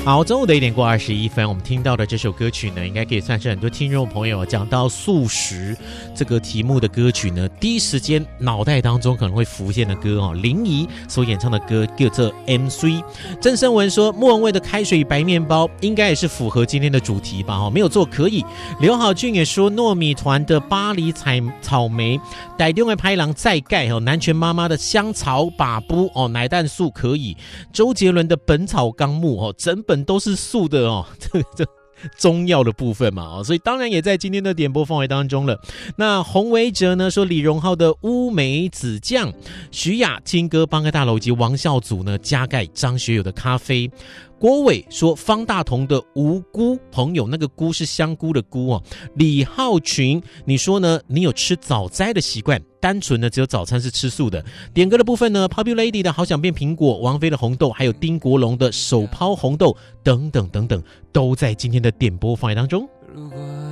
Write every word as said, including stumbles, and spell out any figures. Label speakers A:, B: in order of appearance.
A: 好，中午的一点过二十一分，我们听到的这首歌曲呢，应该可以算是很多听众朋友讲到素食这个题目的歌曲呢，第一时间脑袋当中可能会浮现的歌哦，林怡所演唱的歌叫做 M C。郑胜文说，莫文蔚的开水与白面包应该也是符合今天的主题吧？哈，没有做可以。刘好俊也说，糯米团的巴黎采草莓，台中的拍郎再盖哦，南拳妈妈的香草把布哦，奶蛋素可以。周杰伦的本草纲目哦，整本都是素的哦，这这中药的部分嘛哦，所以当然也在今天的点播范围当中了。那洪维哲呢说，李荣浩的乌梅子酱，徐雅青歌帮个大楼以及王孝祖呢加盖张学友的咖啡。郭伟说，方大同的无辜朋友，那个菇是香菇的菇哦。李浩群，你说呢？你有吃早斋的习惯？单纯的只有早餐是吃素的。点歌的部分呢 ，Popular Lady 的好想变苹果，王菲的红豆，还有丁国龙的手抛红豆等等等等，都在今天的点播范围当中。
B: 如果